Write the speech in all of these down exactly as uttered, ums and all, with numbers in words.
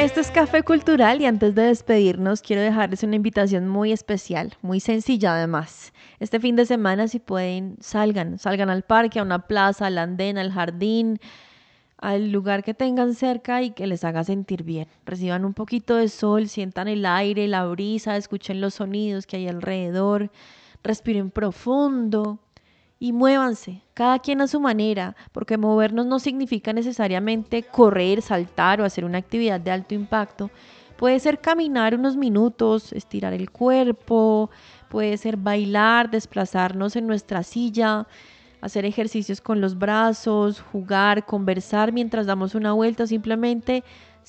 Esto es Café Cultural y antes de despedirnos quiero dejarles una invitación muy especial, muy sencilla además. Este fin de semana si pueden salgan, salgan al parque, a una plaza, al andén, al jardín, al lugar que tengan cerca y que les haga sentir bien. Reciban un poquito de sol, sientan el aire, la brisa, escuchen los sonidos que hay alrededor, respiren profundo y muévanse, cada quien a su manera, porque movernos no significa necesariamente correr, saltar o hacer una actividad de alto impacto. Puede ser caminar unos minutos, estirar el cuerpo, puede ser bailar, desplazarnos en nuestra silla, hacer ejercicios con los brazos, jugar, conversar mientras damos una vuelta, simplemente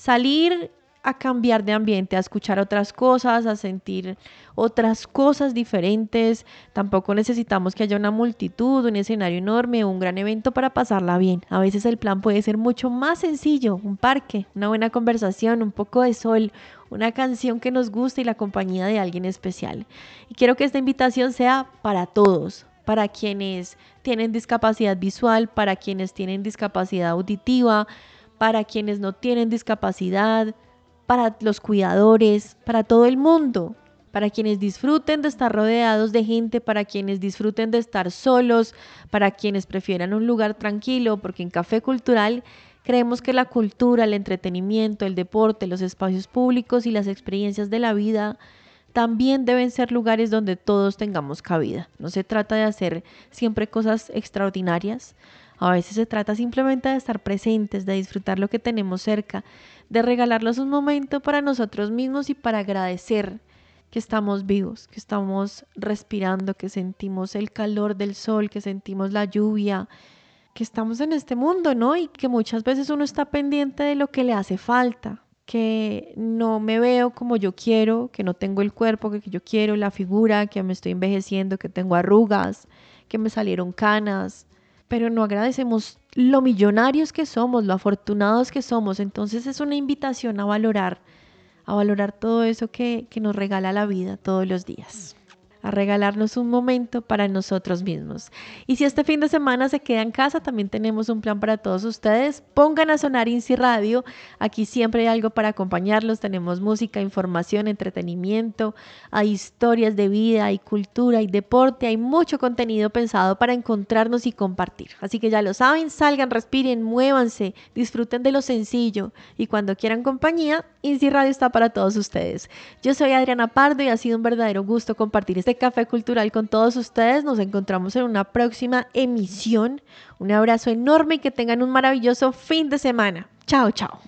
salir a cambiar de ambiente, a escuchar otras cosas, a sentir otras cosas diferentes. Tampoco necesitamos que haya una multitud, un escenario enorme o un gran evento para pasarla bien. A veces el plan puede ser mucho más sencillo, un parque, una buena conversación, un poco de sol, una canción que nos guste y la compañía de alguien especial. Y quiero que esta invitación sea para todos, para quienes tienen discapacidad visual, para quienes tienen discapacidad auditiva, para quienes no tienen discapacidad, para los cuidadores, para todo el mundo, para quienes disfruten de estar rodeados de gente, para quienes disfruten de estar solos, para quienes prefieran un lugar tranquilo, porque en Café Cultural creemos que la cultura, el entretenimiento, el deporte, los espacios públicos y las experiencias de la vida también deben ser lugares donde todos tengamos cabida. No se trata de hacer siempre cosas extraordinarias. A veces se trata simplemente de estar presentes, de disfrutar lo que tenemos cerca, de regalarnos un momento para nosotros mismos y para agradecer que estamos vivos, que estamos respirando, que sentimos el calor del sol, que sentimos la lluvia, que estamos en este mundo, ¿no? Y que muchas veces uno está pendiente de lo que le hace falta, que no me veo como yo quiero, que no tengo el cuerpo que yo quiero, la figura, que me estoy envejeciendo, que tengo arrugas, que me salieron canas, pero no agradecemos lo millonarios que somos, lo afortunados que somos. Entonces es una invitación a valorar, a valorar todo eso que, que nos regala la vida todos los días, a regalarnos un momento para nosotros mismos. Y si este fin de semana se queda en casa, también tenemos un plan para todos ustedes. Pongan a sonar INSI Radio, aquí siempre hay algo para acompañarlos. Tenemos música, información, entretenimiento, hay historias de vida, hay cultura, hay deporte, hay mucho contenido pensado para encontrarnos y compartir. Así que ya lo saben, salgan, respiren, muévanse, disfruten de lo sencillo y cuando quieran compañía, INSI Radio está para todos ustedes. Yo soy Adriana Pardo y ha sido un verdadero gusto compartir este Café Cultural con todos ustedes. Nos encontramos en una próxima emisión. Un abrazo enorme y que tengan un maravilloso fin de semana. Chao, chao.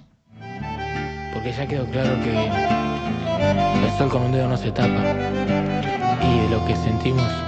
Porque ya quedó claro que el sol con un dedo no se tapa y de lo que sentimos